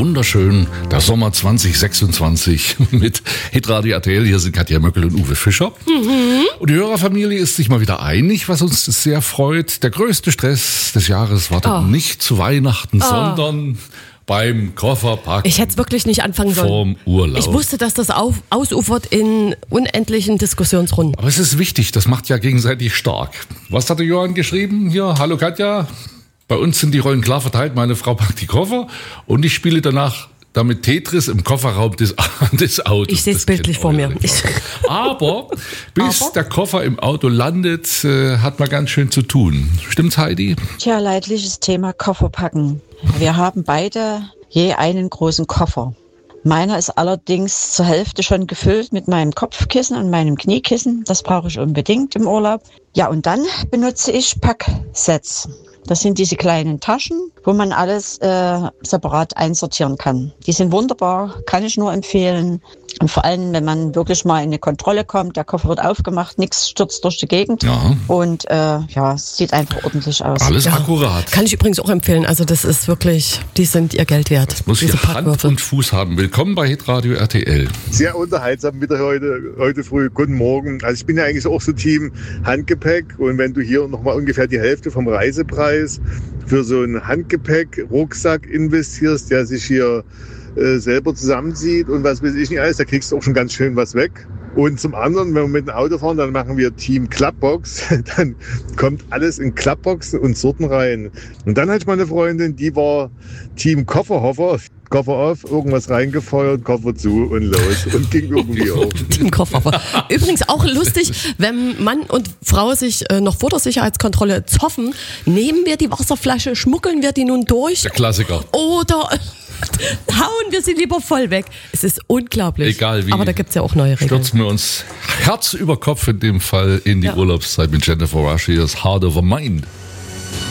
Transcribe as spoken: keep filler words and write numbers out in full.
wunderschön, der Sommer zwanzig sechsundzwanzig mit Hitradio R T L. Hier sind Katja Möckel und Uwe Fischer. Mhm. Und die Hörerfamilie ist sich mal wieder einig, was uns sehr freut. Der größte Stress des Jahres wartet oh. nicht zu Weihnachten, oh. sondern beim Kofferpacken. Ich hätte es wirklich nicht anfangen sollen. Vorm Urlaub. Ich wusste, dass das auf, ausufert in unendlichen Diskussionsrunden. Aber es ist wichtig, das macht ja gegenseitig stark. Was hat der Johann geschrieben? Hier, hallo Katja. Bei uns sind die Rollen klar verteilt. Meine Frau packt die Koffer und ich spiele danach damit Tetris im Kofferraum des, des Autos. Ich sehe es bildlich vor mir. Aber bis Aber? der Koffer im Auto landet, äh, hat man ganz schön zu tun. Stimmt's, Heidi? Tja, leidliches Thema Kofferpacken. Wir haben beide je einen großen Koffer. Meiner ist allerdings zur Hälfte schon gefüllt mit meinem Kopfkissen und meinem Kniekissen. Das brauche ich unbedingt im Urlaub. Ja, und dann benutze ich Packsets. Das sind diese kleinen Taschen, wo man alles äh, separat einsortieren kann. Die sind wunderbar, kann ich nur empfehlen. Und vor allem, wenn man wirklich mal in eine Kontrolle kommt, der Koffer wird aufgemacht, nichts stürzt durch die Gegend. Ja. Und äh, ja, es sieht einfach ordentlich aus. Alles ja. akkurat. Kann ich übrigens auch empfehlen. Also das ist wirklich, die sind ihr Geld wert. Das muss hier Hand und Fuß haben. Willkommen bei Hitradio R T L. Sehr unterhaltsam wieder heute, heute früh. Guten Morgen. Also ich bin ja eigentlich auch so Team Handgepäck. Und wenn du hier nochmal ungefähr die Hälfte vom Reisepreis für so einen Handgepäck-Rucksack investierst, der sich hier äh, selber zusammenzieht und was weiß ich nicht alles, da kriegst du auch schon ganz schön was weg. Und zum anderen, wenn wir mit dem Auto fahren, dann machen wir Team Klappbox. Dann kommt alles in Klappboxen und Sorten rein. Und dann hatte ich meine Freundin, die war Team Kofferhofer. Koffer auf, irgendwas reingefeuert, Koffer zu und los und ging irgendwie auf. Team Kofferhofer. Übrigens auch lustig, wenn Mann und Frau sich äh, noch vor der Sicherheitskontrolle zoffen, nehmen wir die Wasserflasche, schmuggeln wir die nun durch? Der Klassiker. Oder hauen wir sie lieber voll weg. Es ist unglaublich. Egal wie. Aber da gibt es ja auch neue Regeln. Stürzen wir uns Herz über Kopf in dem Fall in die ja. Urlaubszeit mit Jennifer Rush. Hier ist Hard Over Mind.